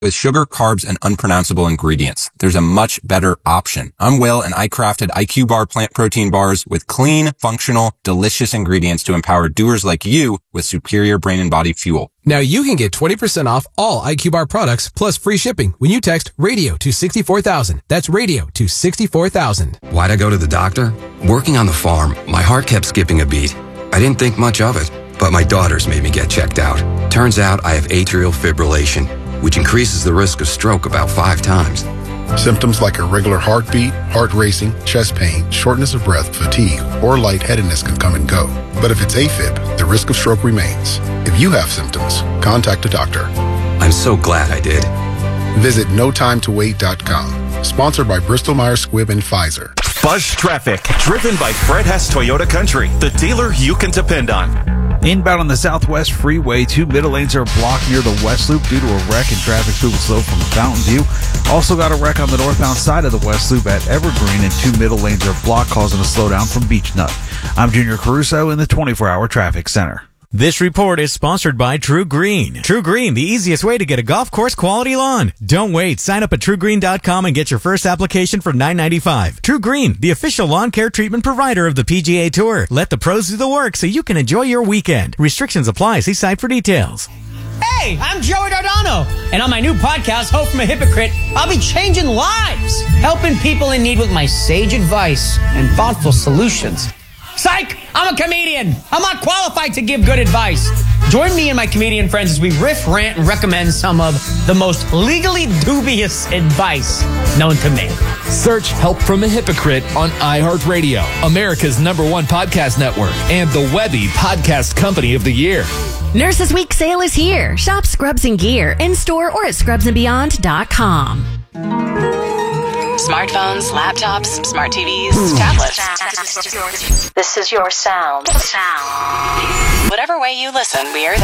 with sugar, carbs, and unpronounceable ingredients. There's a much better option. I'm Will, and I crafted IQ Bar plant protein bars with clean, functional, delicious ingredients to empower doers like you with superior brain and body fuel. Now you can get 20% off all IQ Bar products plus free shipping when you text RADIO to 64,000. That's RADIO to 64,000. Why'd I go to the doctor? Working on the farm, my heart kept skipping a beat. I didn't think much of it, but my daughters made me get checked out. Turns out I have atrial fibrillation, which increases the risk of stroke about 5 times. Symptoms like irregular heartbeat, heart racing, chest pain, shortness of breath, fatigue, or lightheadedness can come and go. But if it's AFib, the risk of stroke remains. If you have symptoms, contact a doctor. I'm so glad I did. Visit notimetowait.com. Sponsored by Bristol-Myers Squibb and Pfizer. Buzz Traffic, driven by Fred Hess Toyota Country, the dealer you can depend on. Inbound on the Southwest Freeway, 2 middle lanes are blocked near the West Loop due to a wreck, and traffic's moving slow from Fountain View. Also got a wreck on the northbound side of the West Loop at Evergreen, and 2 middle lanes are blocked, causing a slowdown from Beach Nut. I'm Junior Caruso in the 24-hour traffic center. This report is sponsored by True Green. True Green, the easiest way to get a golf course quality lawn. Don't wait. Sign up at TrueGreen.com and get your first application for $9.95. True Green, the official lawn care treatment provider of the PGA Tour. Let the pros do the work so you can enjoy your weekend. Restrictions apply. See site for details. Hey, I'm Joey Dardano, and on my new podcast, Hope from a Hypocrite, I'll be changing lives, helping people in need with my sage advice and thoughtful solutions. Psych! I'm a comedian. I'm not qualified to give good advice. Join me and my comedian friends as we riff, rant, and recommend some of the most legally dubious advice known to man. Search Help from a Hypocrite on iHeartRadio, America's #1 podcast network, and the Webby Podcast Company of the Year. Nurses Week sale is here. Shop Scrubs and Gear in-store or at scrubsandbeyond.com. Smartphones, laptops, smart TVs, tablets. This is your sound. Whatever way you listen, we are there.